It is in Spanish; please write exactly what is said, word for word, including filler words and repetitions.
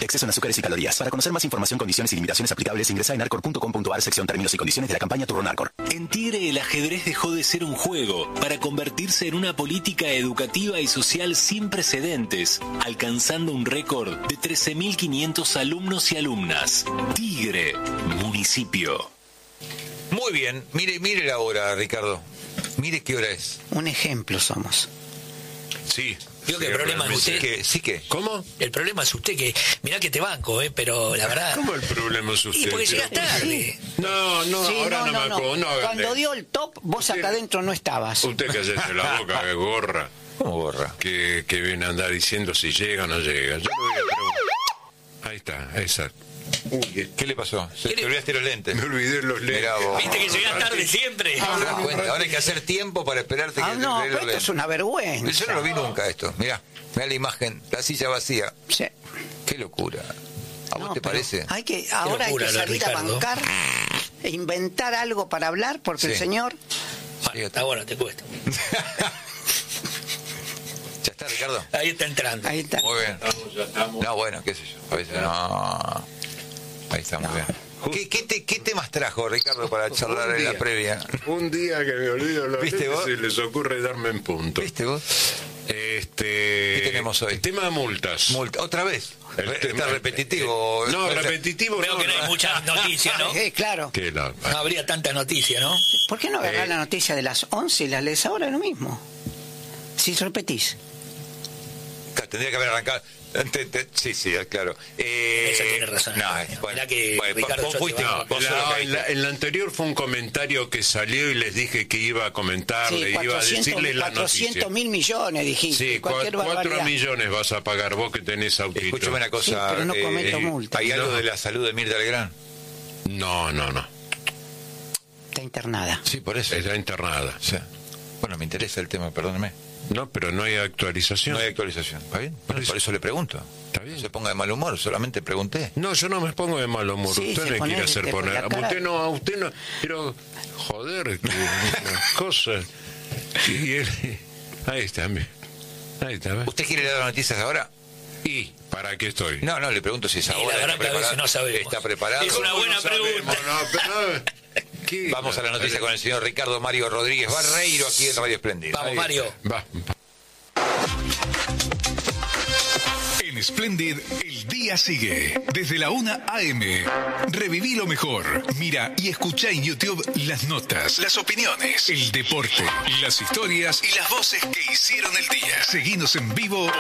exceso en azúcares y calorías. Para conocer más información, condiciones y limitaciones aplicables, ingresa en arcor punto com punto ar, sección términos y condiciones de la campaña Turno Arcor. En Tigre, el ajedrez dejó de ser un juego para convertirse en una política educativa y social sin precedentes, alcanzando un récord de trece mil quinientos alumnos y alumnas. Tigre, municipio. Muy bien, mire, mire la hora, Ricardo. Mire qué hora es. Un ejemplo somos. Sí. Digo que el problema es usted. Que, sí que. ¿Cómo? El problema es usted, que mirá que te banco, eh, pero la verdad. ¿Cómo el problema es usted? Y porque llegas tarde. Sí. No, no, Sí, ahora no, no, no, me no. acuerdo. No, Cuando Gandhi. dio el top, vos Usted- acá adentro no estabas. Usted cállese la boca, que gorra. ¿Cómo borra? Que, que viene a andar diciendo si llega o no llega. Yo lo voy a preguntar. Ahí está, exacto. Uy, ¿Qué le pasó? Se ¿Qué le- te olvidaste los lentes. me olvidé los lentes. Mirá vos. Viste que llegas tarde siempre. ¿Te das cuenta? Ahora hay que hacer tiempo para esperarte Ah, que no, te pero esto es una vergüenza. Yo no lo vi nunca esto. Mirá, mirá la imagen, la silla vacía. Sí. Qué locura. ¿A vos No, te pero parece? Hay que, ahora locura hay que lo de salir a Ricardo. bancar e inventar algo para hablar, porque Sí. el señor... Bueno, está bueno, te cuesta. ¿Ya está, Ricardo? Ahí está entrando. Ahí está. Muy bien. No, bueno, qué sé yo. A veces no. Ahí está, muy bien. ¿Qué, qué, te- qué temas trajo, Ricardo, para charlar Un en la día. previa? Un día que me olvido los ¿Viste lentes vos? y les ocurre darme en punto. ¿Viste vos? Este, ¿Qué tenemos hoy? El tema de multas. Multa. ¿Otra vez? El Re- tema- Está repetitivo. No, O sea, repetitivo Veo no. que no hay muchas noticias, ¿no? Eh, claro. Que la- No habría tanta noticia, ¿no? ¿Por qué no agarrar Eh. la noticia de las once y la lees ahora lo mismo? Si repetís. Tendría que haber arrancado. Te- te- Sí, sí, claro. Eh, Eso tiene razón. No, eh, bueno, Mirá que bueno, Ricardo, vos yo te fuiste- banco. vos sos lo La- que en, la, viste. en la anterior fue un comentario que salió y les dije que iba a comentarle, Sí, iba a decirle la cuatrocientos noticia. mil millones, dijiste. Sí, cualquier cua- cuatro barbaridad. millones vas a pagar vos que tenés autito. Escúchame una cosa. Sí, pero no eh, cometo multa. ¿Hay algo No. de la salud de Mirta Legrand? No, no, no. Está internada. Sí, por eso. Está internada. Sí. Bueno, me interesa el tema, perdóneme. No, pero no hay actualización. No hay actualización. ¿Está bien? Bueno, Por por eso le pregunto. Está bien. No se ponga de mal humor, solamente pregunté. No, yo no me pongo de mal humor. Sí, usted se me pone- quiere hacer te pone poner. la cara. Usted no, a usted no. Pero, joder, que unas cosas. Y él. Ahí está, ve. Ahí está, ve. ¿Usted quiere dar las noticias ahora? ¿Y para qué estoy? No, no, le pregunto si es Y la ahora. verdad ¿Está que a veces preparado? no sabemos. ¿Está preparado? Es una buena No sabemos, pregunta. no, pero- ¿Qué? Vamos a la noticia con el señor Ricardo Mario Rodríguez Barreiro aquí en Radio Espléndido. Vamos, Ahí Mario. está. Va. En Splendid, el día sigue. Desde la una a eme. Reviví lo mejor. Mira y escucha en YouTube las notas, las opiniones, el deporte, las historias y las voces que hicieron el día. Seguinos en vivo.